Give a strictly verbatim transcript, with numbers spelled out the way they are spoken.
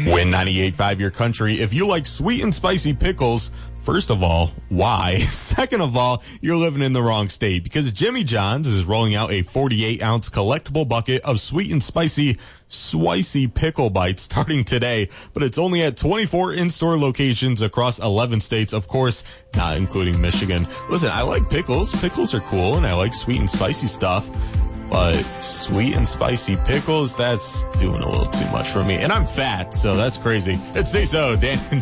Win ninety-eight point five Your Country. If you like sweet and spicy pickles, first of all, why? Second of all, you're living in the wrong state, because Jimmy John's is rolling out a forty-eight ounce collectible bucket of sweet and spicy Swicy pickle bites starting today, but it's only at twenty-four in-store locations across eleven states, of course, not including Michigan. Listen, I like pickles. Pickles are cool, and I like sweet and spicy stuff. But sweet and spicy pickles, that's doing a little too much for me. And I'm fat, so that's crazy. It's Say So, Dan and